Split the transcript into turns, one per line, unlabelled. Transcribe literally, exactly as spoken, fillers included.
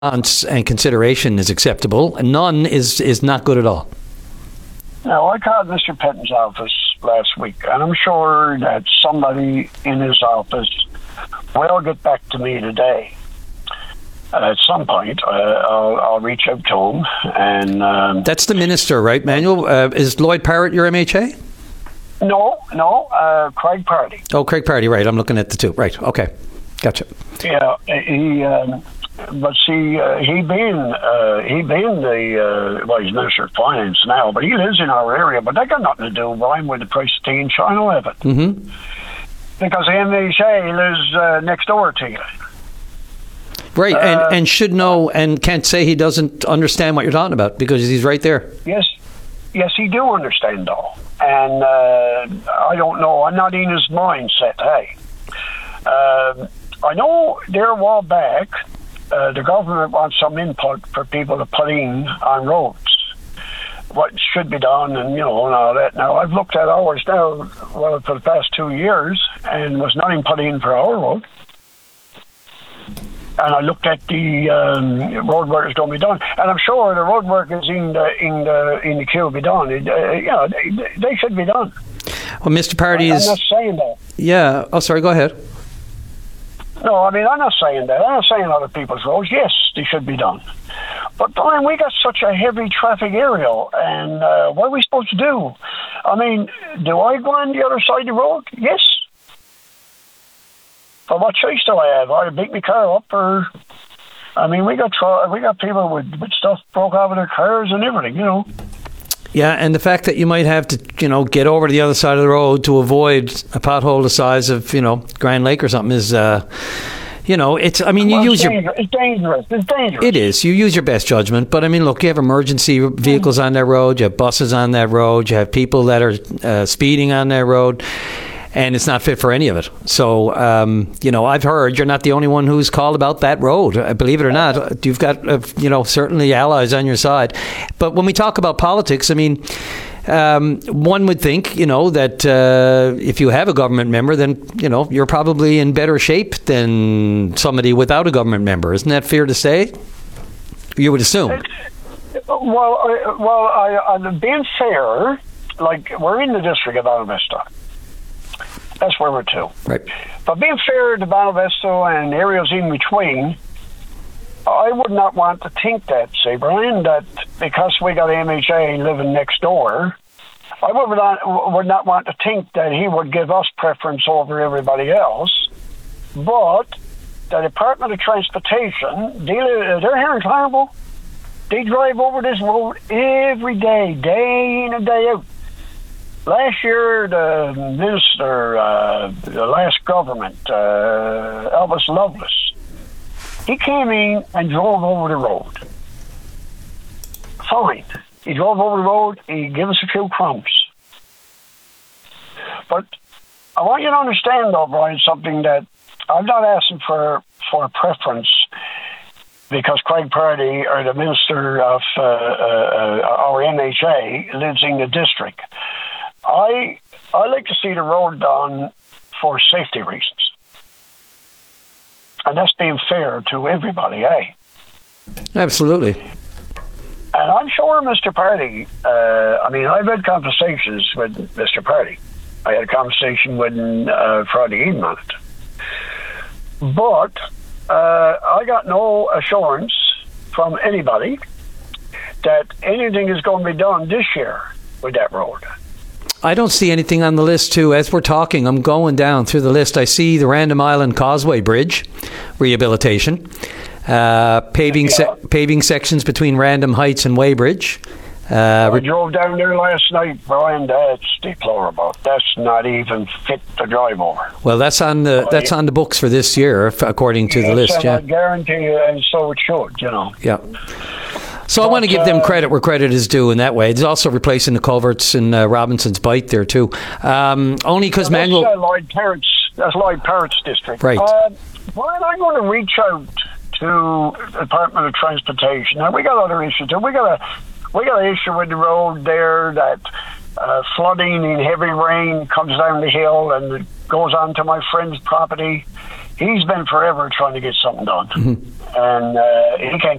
and consideration is acceptable, and none is, is not good at all.
Now, I called Mister Pettin's office last week, and I'm sure that somebody in his office will get back to me today. Uh, at some point, uh, I'll, I'll reach out to him. And um,
that's the minister, right, Manuel? Uh, is Lloyd Parrott your M H A?
No, no, uh, Craig Party.
Oh, Craig Party, right. I'm looking at the two. Right, okay. Gotcha.
Yeah, he... Um, But see, uh, he being uh, he being the uh, well, he's Minister of Finance now, but he lives in our area. But that got nothing to do, Brian, with the price of tea in China eleven.
Mm-hmm.
Because the M H A lives uh, next door to you.
Right,
uh,
and, and should know and can't say he doesn't understand what you're talking about because he's right there.
Yes, yes, he do understand though, and uh, I don't know. I'm not in his mindset. Hey, uh, I know there a while back. Uh, the government wants some input for people to put in on roads, what should be done, and you know, and all that. Now, I've looked at ours now, well, for the past two years, and was nothing put in for our road. And I looked at the um, road work that's going to be done, and I'm sure the road work is in the in the in the queue to be done. It, uh, you know, they, they should be done.
Well, Mister Party is.
I'm not saying that.
Yeah. Oh, sorry. Go ahead.
No, I mean, I'm not saying that. I'm not saying other people's roads. Yes, they should be done. But, Brian, we got such a heavy traffic area, and uh, what are we supposed to do? I mean, do I go on the other side of the road? Yes. But what choice do I have? I beat my car up, or... I mean, we got tro- we got people with, with stuff broke out of their cars and everything, you know.
Yeah, and the fact that you might have to, you know, get over to the other side of the road to avoid a pothole the size of, you know, Grand Lake or something is, uh, you know, it's, I mean, you
well,
use
it's
your...
It's dangerous. It's dangerous.
It is. You use your best judgment. But, I mean, look, you have emergency vehicles on that road. You have buses on that road. You have people that are uh, speeding on that road. And it's not fit for any of it. So, um, you know, I've heard you're not the only one who's called about that road. Believe it or not, you've got, uh, you know, certainly allies on your side. But when we talk about politics, I mean, um, one would think, you know, that uh, if you have a government member, then, you know, you're probably in better shape than somebody without a government member. Isn't that fair to say? You would assume.
Well, I, well, I, I'm being fair, like, we're in the district of Boa Vista. That's where we're to.
Right.
But being fair to Boa Vista and areas in between, I would not want to think that, say, Brian, that because we got M H A living next door, I would not, would not want to think that he would give us preference over everybody else. But the Department of Transportation, they're here in Claremont. They drive over this road every day, day in and day out. Last year, the minister, uh, the last government, uh, Elvis Lovelace, he came in and drove over the road. Fine. He drove over the road, he gave us a few crumbs. But I want you to understand, though, Brian, something that I'm not asking for, for a preference because Craig Party, or the minister of uh, uh, our M H A, lives in the district. I I like to see the road done for safety reasons. And that's being fair to everybody, eh?
Absolutely.
And I'm sure Mister Party, uh, I mean, I've had conversations with Mister Party. I had a conversation with him uh, Friday evening on it. But uh, I got no assurance from anybody that anything is going to be done this year with that road.
I don't see anything on the list, too. As we're talking, I'm going down through the list. I see the Random Island Causeway Bridge rehabilitation, uh, paving
yeah.
se- paving sections between Random Heights and Weybridge. Uh,
I drove down there last night, Brian. That's deplorable. That's not even fit to drive over.
Well, that's on the that's on the books for this year, according to
yes,
the list. Yeah,
I guarantee you, and so it should. You know.
Yeah. So but, I want to give them credit where credit is due in that way. There's also replacing the culverts in uh, Robinson's Bight there too. Um, only because
yeah,
Manuel.
That's uh, Lloyd Parrott's. That's Lloyd Parrott's district.
Right.
Uh, Brian, I'm going to reach out to the Department of Transportation. Now we got other issues too. We got a we got an issue with the road there that uh, flooding in heavy rain comes down the hill and it goes on to my friend's property. He's been forever trying to get something done. Mm-hmm. and uh, he can't